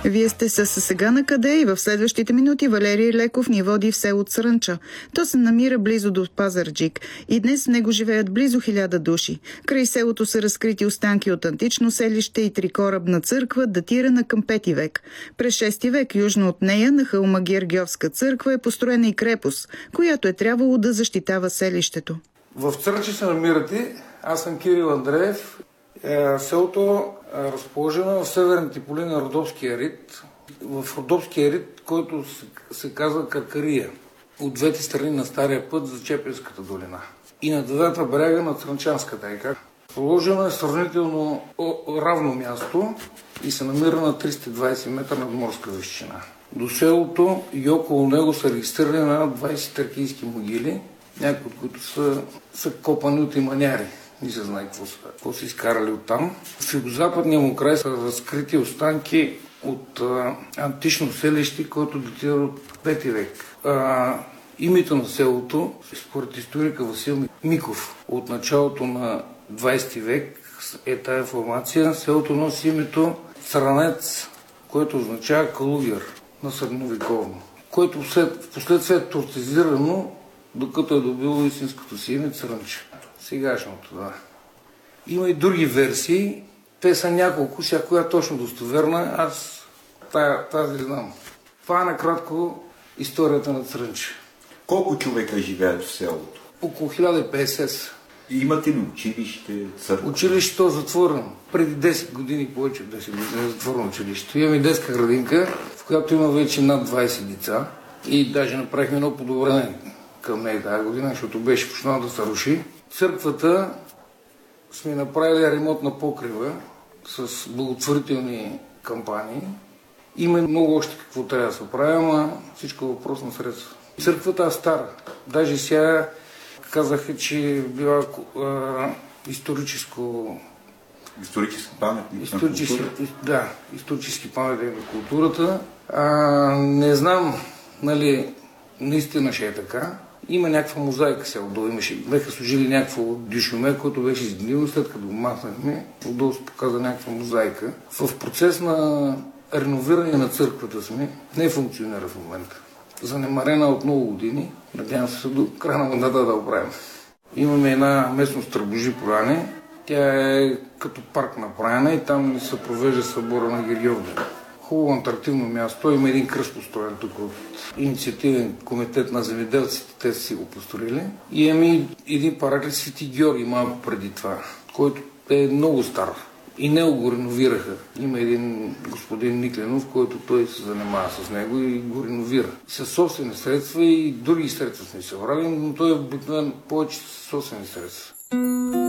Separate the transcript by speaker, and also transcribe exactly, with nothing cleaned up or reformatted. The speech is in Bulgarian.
Speaker 1: Вие сте с Сега на къде и в следващите минути Валерий Леков ни води в село Црънча. То се намира близо до Пазарджик и днес в него живеят близо хиляда души. Край селото са разкрити останки от антично селище и трикорабна църква, датирана към пети век. През шести век южно от нея на хълма Гергьовска църква е построена и крепост, която е трябвало да защитава селището.
Speaker 2: В Црънча се намирате. Аз съм Кирил Андреев. Селото е разположено в северните поли на Родопския рид, в Родопския рид, който се, се казва Каркария, от двете страни на стария път за Чепинската долина и на двата брега на Црънчанската река. Положено е сравнително равно място и се намира на триста и двадесет метра надморска височина. До селото и около него са регистрирани на двадесет тракийски могили, някои от които са, са копани от иманяри. Не се знае какво са, какво са изкарали оттам. В югозападния му край са разкрити останки от а, антично селище, което датира от пети век. А, името на селото, според историка Васил Миков, от началото на двадесети век е тая информация. Селото носи името Цранец, което означава калугер на средновековно, което след, впоследствие е турцизирано, докато е добило истинското си име Црънча. Сегашното, да. Има и други версии. Те са няколко, сега коя точно достоверна, аз тая, тази знам. Това е накратко историята на Црънча.
Speaker 3: Колко човека живеят в селото?
Speaker 2: Около хиляда и петдесет.
Speaker 3: И имате ли училище, църква?
Speaker 2: Училището е затворено. Преди десет години, повече от десет години е затворено училището. Имаме детска градинка, в която има вече над двадесет деца. И даже направихме едно подобрение към нея тази година, защото беше почнала да се руши. Църквата сме направили ремонт на покрива с благотворителни кампании. Има много още какво трябва да се прави, ама всичко е въпрос на средства. Църквата е стара. Даже сега казаха, че била а, историческо...
Speaker 3: Исторически паметник
Speaker 2: исторически,
Speaker 3: на културата?
Speaker 2: Да, исторически паметник на културата. А, не знам, нали, наистина ще е така. Има някаква мозайка сега отдолу. Имаше, беха служили някакво дюшуме, което беше изгнило, след като го махнахме, отдолу се показа някаква мозайка. В процес на реновиране на църквата сме, не функционира в момента. Занемарена от много години, надявам се до края на мандата да оправим. Имаме една местност Тръбожи поляне, тя е като парк направена и там се провежда събора на Гергьовден. Хубаво атрактивно място. Има един кръст построен тук от инициативен комитет на земеделците, те са си го построили. И имаме един параклис Свети Георги малко преди това, който е много стар. И него го реновираха. Има един господин Никленов, който той се занимава с него и го реновира. Със собствени средства и други средства сме се врали, но той е обикновен повече със собствени средства.